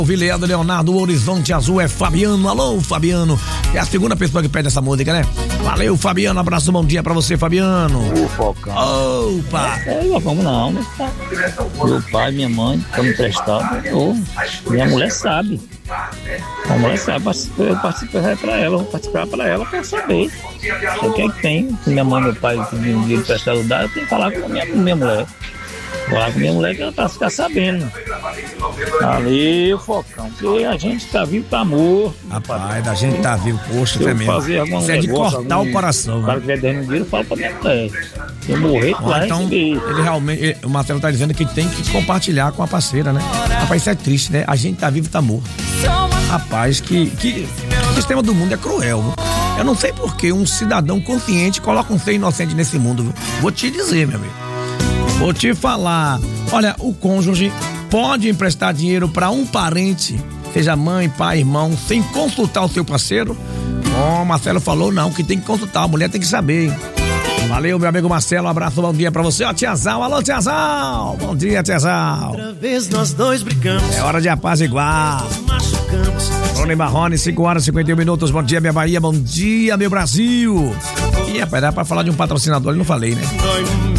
Vileado Leonardo, Horizonte Azul é Fabiano. Alô, Fabiano. É a segunda pessoa que pede essa música, né? Valeu, Fabiano. Abraço, bom dia pra você, Fabiano. Focão. Opa! Vamos não, né? Meu pai, minha mãe, estão emprestados. Minha mulher sabe. A mulher sabe, eu participei pra ela, vou participar pra ela pra saber. O que é que tem? Minha mãe e meu pai pedindo dinheiro emprestado dar, eu tenho que falar com a minha mulher. Vou lá com minha mulher que ela tá ficar sabendo. Valeu, Focão. Porque a gente tá vivo, tá morto. Rapaz, da gente tá vivo, poxa, é mesmo. Isso é de cortar o coração. O cara que tiver dando dinheiro, fala pra minha mulher. Se eu morrer, tu vai então, receber. Ele realmente, o Marcelo tá dizendo que tem que compartilhar com a parceira, né? Rapaz, isso é triste, né? A gente tá vivo, tá morto. Rapaz, que o sistema do mundo é cruel, viu? Eu não sei por que um cidadão consciente coloca um ser inocente nesse mundo, viu? Vou te dizer, meu amigo. Vou te falar. Olha, o cônjuge pode emprestar dinheiro para um parente, seja mãe, pai, irmão, sem consultar o seu parceiro? O Marcelo falou não, que tem que consultar, a mulher tem que saber, hein? Valeu, meu amigo Marcelo, um abraço, bom dia pra você. Ó, Tiazal, alô, Tiazal. Bom dia, Tiazal. Outra vez nós dois brigamos. É hora de apaziguar. Rony Marrone, 5h51. Bom dia, minha Bahia, bom dia, meu Brasil. E rapaz, dá pra falar de um patrocinador, eu não falei, né?